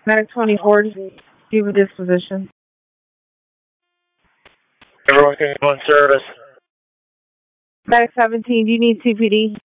Medic 24, do you have a disposition? Everyone can go in service. Medic 17, do you need CPD?